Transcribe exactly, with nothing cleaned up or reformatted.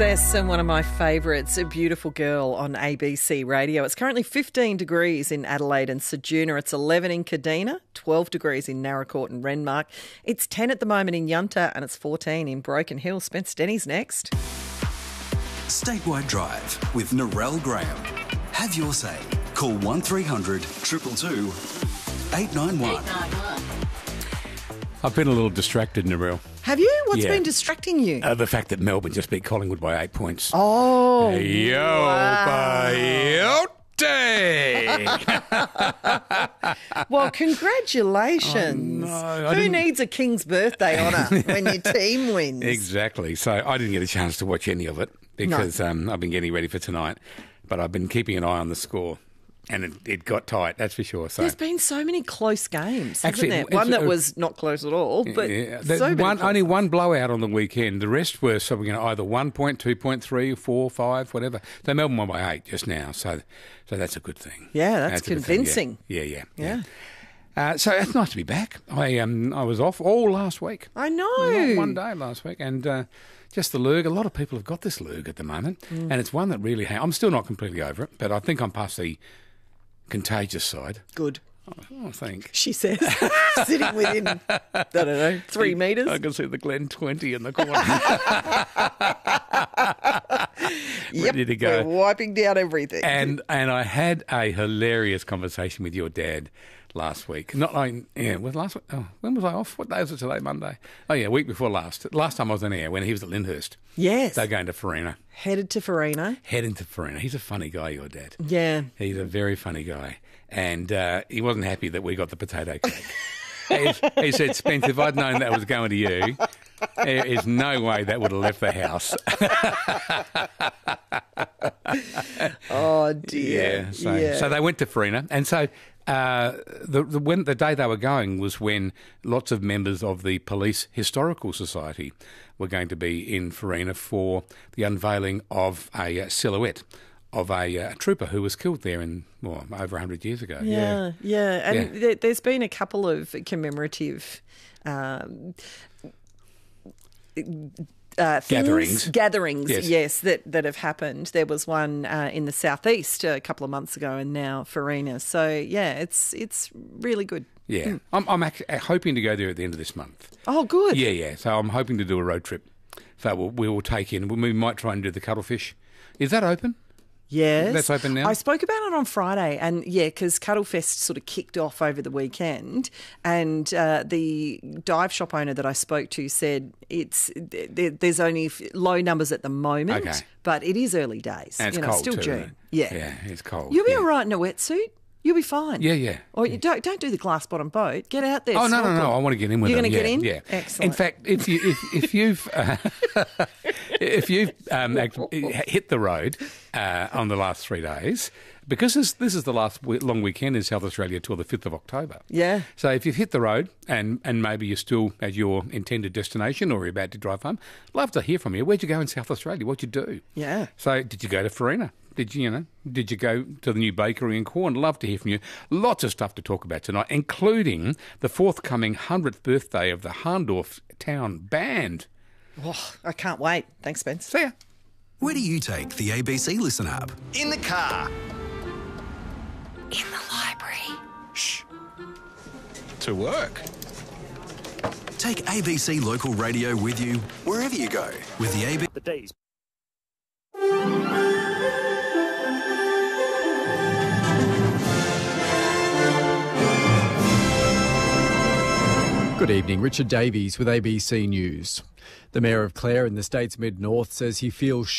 Best and one of my favourites, A Beautiful Girl on A B C Radio. It's currently fifteen degrees in Adelaide and Ceduna. It's eleven in Kadina, twelve degrees in Narracourt and Renmark. It's ten at the moment in Yunta and it's fourteen in Broken Hill. Spence Denny's next. Statewide Drive with Narelle Graham. Have your say. Call one three hundred two two two eight nine one. I've been a little distracted, Narelle. Have you? What's Yeah. been distracting you? Uh, the fact that Melbourne just beat Collingwood by eight points. Oh, Yo, wow. Bayote! Well, congratulations. Oh, no, I Who didn't- needs a King's birthday honour when your team wins? Exactly. So I didn't get a chance to watch any of it because um, I've been getting ready for tonight. But I've been keeping an eye on the score. And it, it got tight, that's for sure. So There's been so many close games, Actually, hasn't there? it's- One that uh, was not close at all, but yeah, so there's many one, close only ones. one blowout on the weekend. The rest were so you know, either one point, two point three, four, five, whatever. So Melbourne won by eight just now. So so that's a good thing. Yeah, that's a good thing, convincing. Yeah, yeah, yeah. Yeah. yeah. Uh, so it's nice to be back. I um I was off all last week. I know. Not one day last week, and uh, just the lurg. A lot of people have got this lurg at the moment, Mm. and it's one that really. Ha- I'm still not completely over it, but I think I'm past the contagious side. Good, Oh, I think. she says, sitting within, I don't know, three metres. I can see the Glen twenty in the corner. Yep, Ready to go. we're wiping down everything. And and I had a hilarious conversation with your dad last week. Not like, yeah, was last week? Oh, when was I off? What day was it today? Monday. Oh yeah, week before last. Last time I was on air when he was at Lyndhurst. Yes, They're going to Farina. headed to Farina. Heading to Farina. He's a funny guy, your dad. Yeah. He's a very funny guy. And uh, he wasn't happy that we got the potato cake. he, he said, Spence, if I'd known that was going to you, there is no way that would have left the house. Oh dear. Yeah, so, yeah. so they went to Farina, and so uh, the the, when, the day they were going was when lots of members of the Police Historical Society were going to be in Farina for the unveiling of a uh, silhouette of a uh, trooper who was killed there in well, over one hundred years ago. Yeah, yeah. And Yeah. There, there's been a couple of commemorative um, uh, things- Gatherings. gatherings, Yes. yes, that, that have happened. There was one uh, in the southeast a couple of months ago, and now Farina. So yeah, it's it's really good. Yeah, I'm, I'm ac- hoping to go there at the end of this month. Oh, good. Yeah, yeah. So I'm hoping to do a road trip. So we'll, we will take in. We might try and do the cuttlefish. Is that open? Yes. That's open now? I spoke about it on Friday, and yeah, because Cuttlefest sort of kicked off over the weekend, and uh, the dive shop owner that I spoke to said it's there, there's only f- low numbers at the moment, Okay. but it is early days. And it's you know, cold still too, June. isn't it? Yeah. Yeah, it's cold. You'll be yeah. all right in a wetsuit. You'll be fine. Yeah, yeah. Or you don't don't do the glass bottom boat. Get out there. Oh no, no, snorkel. no! I want to get in with You're them. going to yeah, get in. Yeah. Excellent. In fact, if you if, if you've uh, if you've um, act- hit the road uh, on the last three days, because this this is the last we- long weekend in South Australia till the fifth of October. Yeah. So if you've hit the road and and maybe you're still at your intended destination or you're about to drive home, love to hear from you. Where'd you go in South Australia? What'd you do? Yeah. So did you go to Farina? Did you, you know, did you go to the new bakery in Corn? Love to hear from you. Lots of stuff to talk about tonight, including the forthcoming hundredth birthday of the Harndorf Town Band. Oh, I can't wait. Thanks, Spence. See ya. Where do you take the A B C Listen app? In the car. In the library. Shh. To work. Take A B C Local Radio with you wherever you go with the A B C. The days. Good evening, Richard Davies with A B C News. The Mayor of Clare in the state's mid-north says he feels